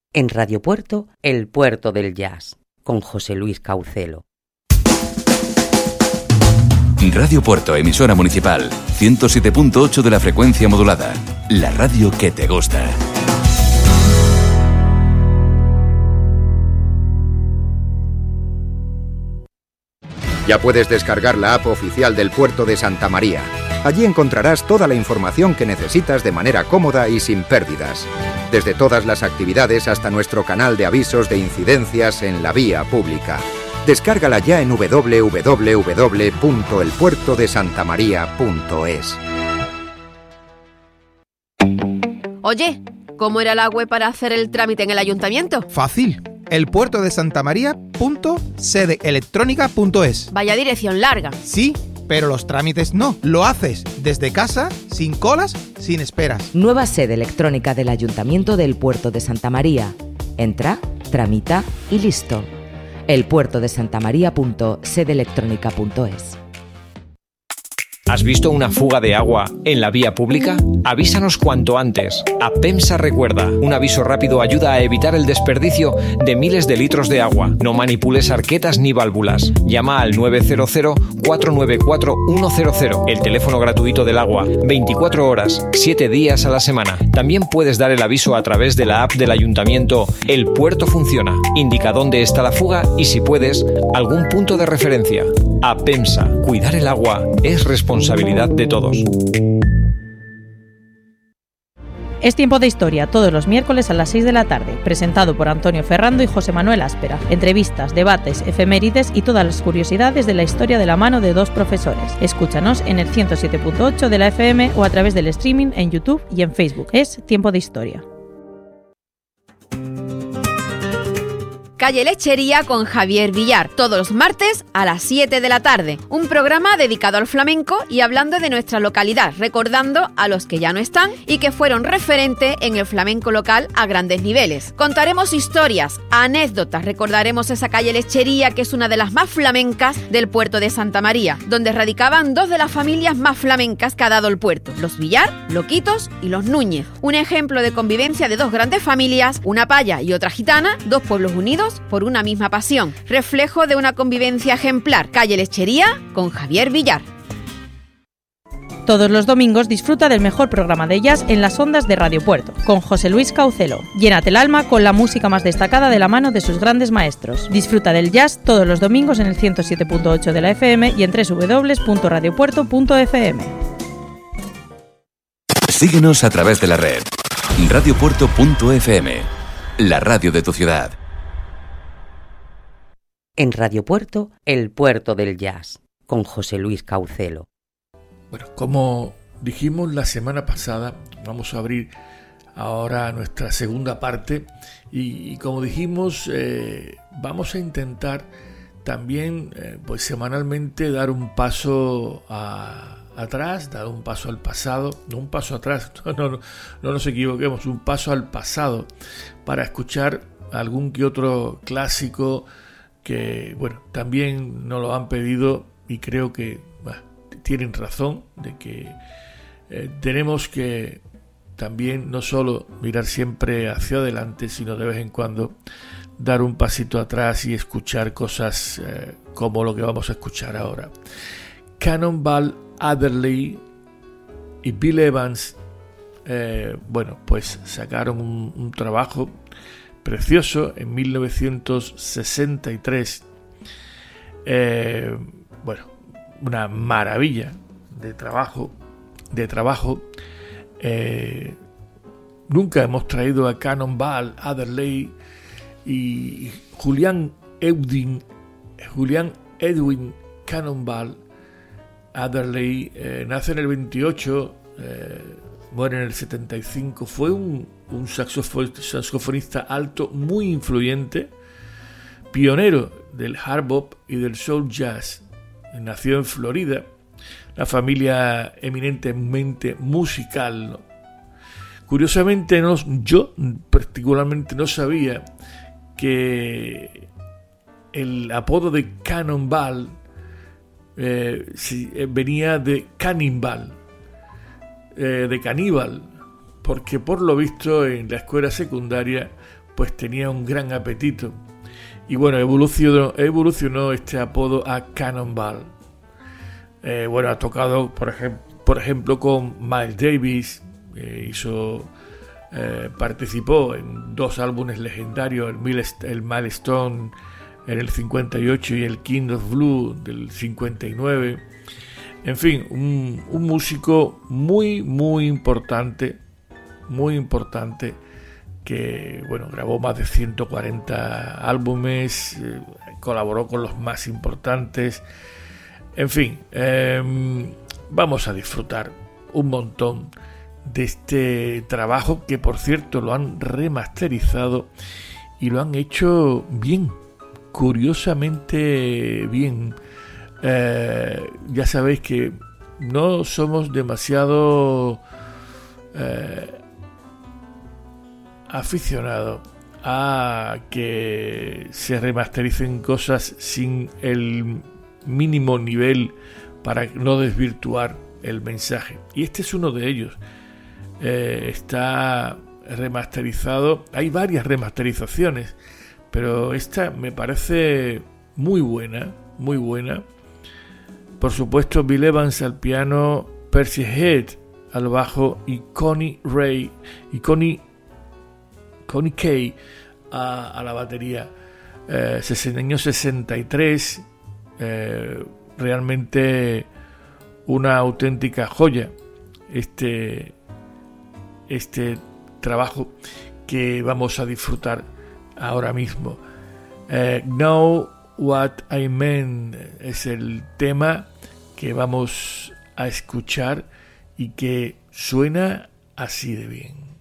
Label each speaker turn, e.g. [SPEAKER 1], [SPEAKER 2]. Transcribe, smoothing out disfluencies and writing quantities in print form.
[SPEAKER 1] En Radio Puerto, el puerto del jazz, con José Luis Caucelo.
[SPEAKER 2] Radio Puerto, emisora municipal, 107.8 de la frecuencia modulada. La radio que te gusta.
[SPEAKER 3] Ya puedes descargar la app oficial del Puerto de Santa María. Allí encontrarás toda la información que necesitas de manera cómoda y sin pérdidas. Desde todas las actividades hasta nuestro canal de avisos de incidencias en la vía pública. Descárgala ya en www.elpuertodesantamaria.es.
[SPEAKER 4] Oye, ¿cómo era la web para hacer el trámite en el ayuntamiento?
[SPEAKER 5] Fácil. elpuertodesantamaria.sedeelectronica.es.
[SPEAKER 4] Vaya dirección larga.
[SPEAKER 5] Sí, pero los trámites no. Lo haces desde casa, sin colas, sin esperas.
[SPEAKER 6] Nueva sede electrónica del Ayuntamiento del Puerto de Santa María. Entra, tramita y listo. elpuertodesantamaria.sedeelectronica.es.
[SPEAKER 7] ¿Has visto una fuga de agua en la vía pública? Avísanos cuanto antes. APEMSA recuerda. Un aviso rápido ayuda a evitar el desperdicio de miles de litros de agua. No manipules arquetas ni válvulas. Llama al 900-494-100. El teléfono gratuito del agua. 24 horas, 7 días a la semana. También puedes dar el aviso a través de la app del ayuntamiento. El puerto funciona. Indica dónde está la fuga y, si puedes, algún punto de referencia. APEMSA. Cuidar el agua es responsabilidad de todos.
[SPEAKER 8] Es Tiempo de Historia, todos los miércoles a las 6 de la tarde, presentado por Antonio Ferrando y José Manuel Áspera. Entrevistas, debates, efemérides y todas las curiosidades de la historia de la mano de dos profesores. Escúchanos en el 107.8 de la FM o a través del streaming en YouTube y en Facebook. Es Tiempo de Historia.
[SPEAKER 4] Calle Lechería con Javier Villar, todos los martes a las 7 de la tarde. Un programa dedicado al flamenco y hablando de nuestra localidad, recordando a los que ya no están y que fueron referente en el flamenco local a grandes niveles. Contaremos historias, anécdotas, recordaremos esa calle Lechería que es una de las más flamencas del puerto de Santa María, donde radicaban dos de las familias más flamencas que ha dado el puerto, los Villar, Loquitos y los Núñez. Un ejemplo de convivencia de dos grandes familias, una paya y otra gitana, dos pueblos unidos por una misma pasión, reflejo de una convivencia ejemplar. Calle Lechería con Javier Villar.
[SPEAKER 8] Todos los domingos disfruta del mejor programa de jazz en las ondas de Radio Puerto, con José Luis Caucelo. Llénate el alma con la música más destacada de la mano de sus grandes maestros. Disfruta del jazz todos los domingos en el 107.8 de la FM y en www.radiopuerto.fm.
[SPEAKER 2] Síguenos a través de la red. radiopuerto.fm, la radio de tu ciudad.
[SPEAKER 1] En Radio Puerto, el puerto del jazz, con José Luis Caucelo.
[SPEAKER 9] Bueno, como dijimos la semana pasada, vamos a abrir ahora nuestra segunda parte y como dijimos, vamos a intentar también pues semanalmente dar un paso atrás, dar un paso al pasado, no un paso atrás, no nos equivoquemos, un paso al pasado para escuchar algún que otro clásico que, bueno, también nos lo han pedido y creo que tienen razón de que tenemos que también no solo mirar siempre hacia adelante, sino de vez en cuando dar un pasito atrás y escuchar cosas como lo que vamos a escuchar ahora. Cannonball Adderley y Bill Evans, bueno, pues sacaron un trabajo precioso en 1963. Bueno, una maravilla de trabajo. Nunca hemos traído a Cannonball Adderley y Julian Edwin Cannonball Adderley. Nace en el 28, muere en el 75. Fue un saxofonista alto muy influyente, pionero del hard bop y del soul jazz. Nació en Florida, una familia eminentemente musical, ¿no? Curiosamente, yo particularmente no sabía que el apodo de Cannonball venía de Cannibal, porque por lo visto en la escuela secundaria pues tenía un gran apetito. Y bueno, evolucionó este apodo a Cannonball. Bueno, ha tocado, por ejemplo, con Miles Davis, participó en 2 álbumes legendarios, el Milestone en el 58 y el King of Blue del 59. En fin, un músico muy importante, que bueno, grabó más de 140 álbumes, colaboró con los más importantes. En fin, vamos a disfrutar un montón de este trabajo, que por cierto lo han remasterizado y lo han hecho bien, curiosamente bien. Ya sabéis que no somos demasiado aficionados a que se remastericen cosas sin el mínimo nivel para no desvirtuar el mensaje, y este es uno de ellos. Está remasterizado, hay varias remasterizaciones, pero esta me parece muy buena. Por supuesto, Bill Evans al piano, Percy Head al bajo y Connie Kay a la batería. Año 63, realmente una auténtica joya este trabajo que vamos a disfrutar ahora mismo. Know What I Meant es el tema que vamos a escuchar y que suena así de bien.